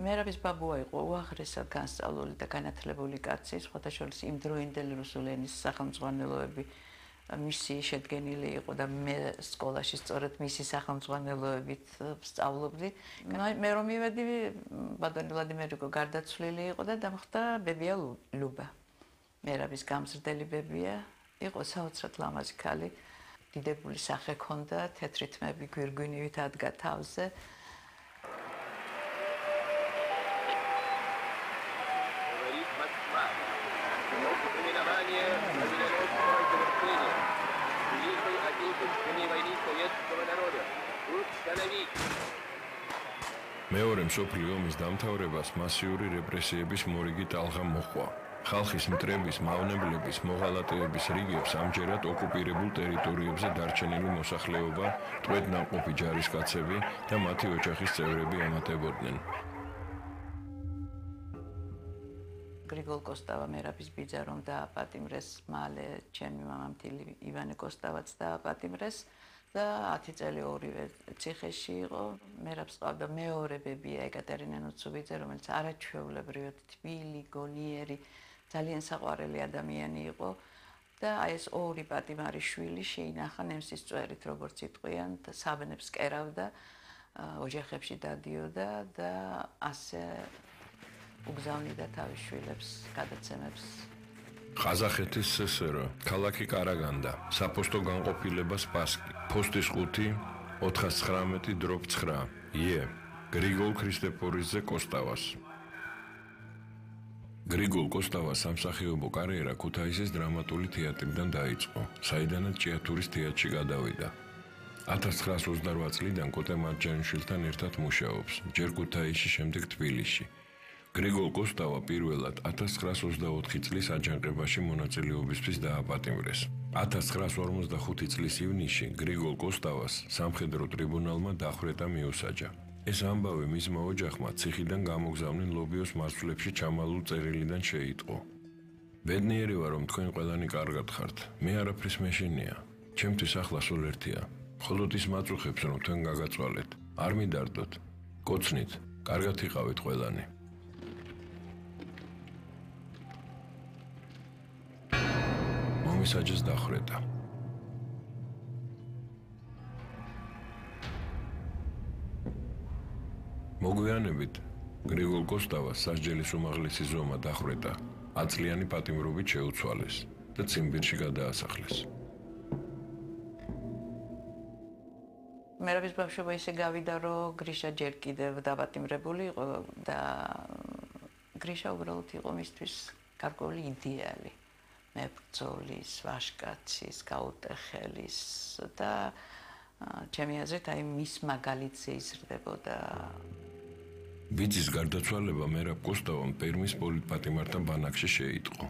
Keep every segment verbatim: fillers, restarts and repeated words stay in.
მერაბის ბაბუა იყო უაღრესად განსწავლული და განათლებული კაცი, სხვათა შორის იმდროინდელი რუსული ენის სახელმძღვანელოები მისი შედგენილი იყო და მე სკოლაში სწორედ მისი სახელმძღვანელოებით ვსწავლობდი. მე რომ მივედი, ბატონი ვლადიმერ გარდაცვლილი იყო და დამხდა ბებია ლუბა. მერაბის გამზრდელი ბებია, იყო საოცრად ლამაზი ქალი, დიდებული სახე ჰქონდა, თეთრი თმები გვირგვინივით ადგა თავზე. მეორე მსოფლიო ომის დამთავრებას მასიური რეპრესიების მორიგი ტალღა მოჰყვა. ხალხის მტრების, მავნებლების, მოღალატეების რიგებს ამჯერად ოკუპირებულ ტერიტორიებზე დარჩენილი მოსახლეობა, ტყვედ-ნამყოფი ჯარისკაცები და მათი ოჯახის წევრები ემატებოდნენ. გრიგოლ კოსტავა მერაბის ბიძა რომ დააპატიმრეს, მალე ჩემი მამამთილი ივანე კოსტავაც დააპატიმრეს და ათი წელი ორივე ციხეში იყო. მერაბს ყავდა მეორე ბებია ეკატერინე ნუცუბიძე, რომელიც არაჩვეულებრივად თბილი, გონიერი, ძალიან საყვარელი ადამიანი იყო და აი ეს ორი პატიმარი შვილი შეინახა ნემსის წვერით, როგორც იტყვიან, საბნებს კერავდა, ოჯახებში დადიოდა და ასე უგზავნიდა თავის შვილებს გადაცემებს. ყაზახეთის სსრო, ქალაქი კარაგანდა, საფოსტო განყოფილება სპასკი, ფოსტის ხუთი, ოთხას ცხრამეტი დრობ ცხრა, ე, გრიგოლ ქრისტეფორიძე კოსტავას. გრიგოლ კოსტავას სამსახიობო კარიერა ქუთაისის დრამატული თეატრიდან დაიწყო, საიდანაც ჭიათურის თეატრში გადავიდა. ათას ცხრაას ოცდარვა წლიდან კოტე მარჯანიშვილთან ერთად მუშაობს, ჯერ ქუთაისში, შემდეგ თბილისში. გრიგოლ კოსტავა პირველად ათას ცხრაას ოცდაოთხი წლის აჯანყებაში მონაწილეობისთვის დააპატიმრეს. ათას ცხრაას ორმოცდახუთი წლის ივნისში გრიგოლ კოსტავას სამხედრო ტრიბუნალმა დახვრეტა მიუსაჯა. ეს ამბავი მისმა ოჯახმა ციხიდან გამოგზავნილ ლობიოს მარცვლებში ჩამალულ წერილიდან შეიტყო. ბედნიერი ვარ, რომ თქვენ ყველანი კარგად ხართ. მე არაფრის მეშინია. ჩემთვის ახლა სულ ერთია. მხოლოდ ის მაწუხებს, რომ თქვენ გაგაწვალეთ. არ მიდარდოთ. კოცნით, კარგად იყავით ყველანი. მომისაჯეს დახვრეტა. მოგვიანებით გრიგოლ კოსტავას სასჯელის უმაღლესი ზომა დახვრეტა, ათწლიანი პატიმრობით შეუცვალეს და ციმბირში გადაასახლეს. მერაბის ბავშვობა ისე გავიდა, რომ გრიშა ჯერ კიდევ დაპატიმრებული იყო და გრიშა უბრალოდ იყო მისთვის გარკვეული იდეალი. მებრძოლის, ვაჟკაცის, გაუტეხელის და ჩემი აზრით აი მის მაგალითზე იზრდებოდა. ბიძის გარდაცვალება მერაბ კოსტავამ პერმის პოლიტპატიმართან ბანაკში შეიტყო.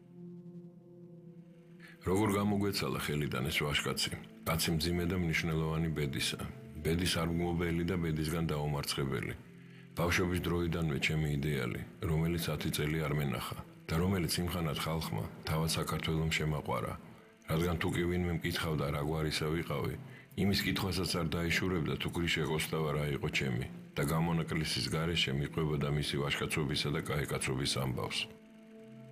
როგორ გამოგვეცალა ხელიდან ეს ვაჟკაცი? კაცი მძიმე და მნიშვნელოვანი ბედისა, ბედის არგმობელი და ბედისგან დაუმარცხებელი. ბავშვობის დროიდანვე ჩემი იდეალი, რომელიც ათი წელი არ მენახა და რომელიც იმხანად ხალხმა, თავად საქართველომ შემაყვარა, რადგან თუ კი ვინმე მკითხავდა რა გვარისა ვიყავი, იმის კითხვასაც არ დაიშურებდა თუ გრიშა კოსტავა რა იყო ჩემი და გამონაკლისის გარეშე მიყვებოდა მისი ვაჟკაცობისა და კაიკაცობის ამბავს.